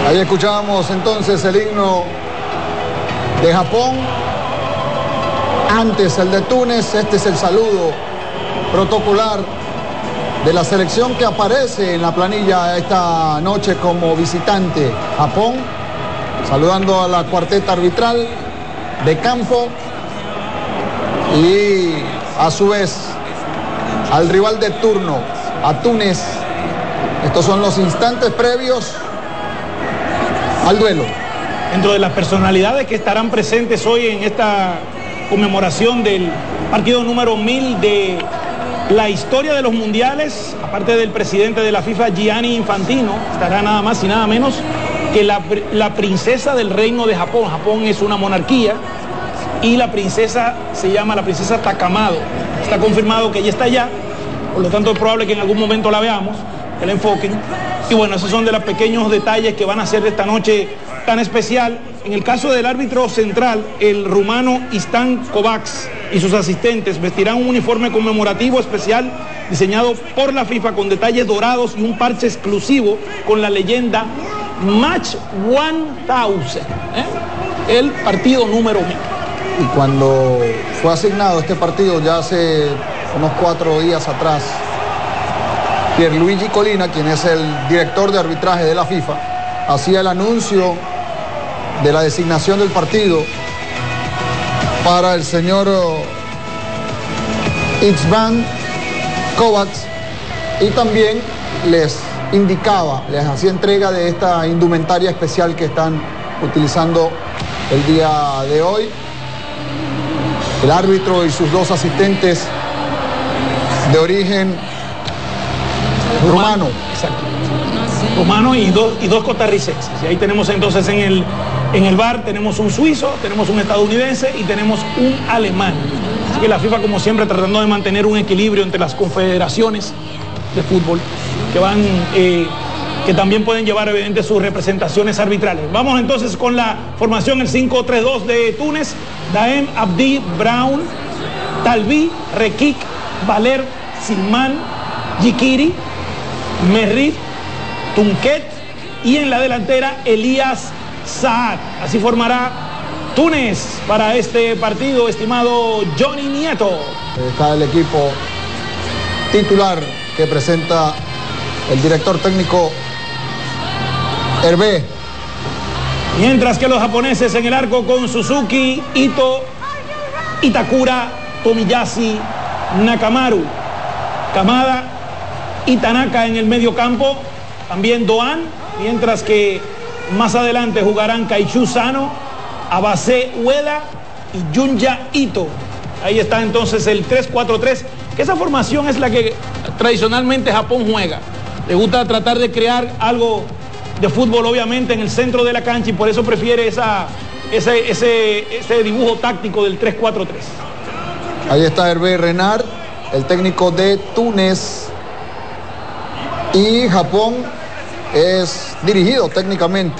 Ahí escuchábamos entonces el himno de Japón. Antes el de Túnez. Este es el saludo protocolar de la selección que aparece en la planilla esta noche como visitante. Japón, saludando a la cuarteta arbitral de campo y a su vez al rival de turno, a Túnez. Estos son los instantes previos al duelo. Dentro de las personalidades que estarán presentes hoy en esta conmemoración del partido número 1000 de la historia de los mundiales, aparte del presidente de la FIFA, Gianni Infantino, estará nada más y nada menos que la princesa del reino de Japón. Japón es una monarquía y la princesa se llama la princesa Takamado. Está confirmado que ella está allá, por lo tanto es probable que en algún momento la veamos, que la enfoquen. Y bueno, esos son de los pequeños detalles que van a hacer de esta noche tan especial. En el caso del árbitro central, el rumano Istan Kovacs y sus asistentes vestirán un uniforme conmemorativo especial diseñado por la FIFA con detalles dorados y un parche exclusivo con la leyenda Match 1000, el partido número 1000. Y cuando fue asignado este partido ya hace unos 4 días atrás, Pierluigi Collina, quien es el director de arbitraje de la FIFA, hacía el anuncio de la designación del partido para el señor Istan Kovacs, y también les indicaba, les hacía entrega de esta indumentaria especial que están utilizando el día de hoy. El árbitro y sus 2 asistentes de origen rumano. Exacto. Rumano y dos costarricenses. Y ahí tenemos entonces en el bar tenemos un suizo, tenemos un estadounidense y tenemos un alemán. Así que la FIFA, como siempre, tratando de mantener un equilibrio entre las confederaciones de fútbol que también pueden llevar evidente sus representaciones arbitrales. Vamos entonces con la formación, el 5-3-2 de Túnez. Daem, Abdi, Brown, Talbi, Rekik, Valer, Silman, Jikiri, Merrit, Tunket y en la delantera Elías Saad. Así formará Túnez para este partido, estimado Johnny Nieto. Está el equipo titular que presenta el director técnico Hervé. Mientras que los japoneses en el arco con Suzuki, Ito, Itakura, Tomiyasu, Nakamaru, Kamada y Tanaka en el medio campo, también Doan, mientras que más adelante jugarán Kaichu Sano, Abase Ueda y Junya Ito. Ahí está entonces el 3-4-3, que esa formación es la que tradicionalmente Japón juega. Le gusta tratar de crear algo de fútbol, obviamente, en el centro de la cancha, y por eso prefiere ese dibujo táctico del 3-4-3. Ahí está Hervé Renard, el técnico de Túnez. Y Japón es dirigido técnicamente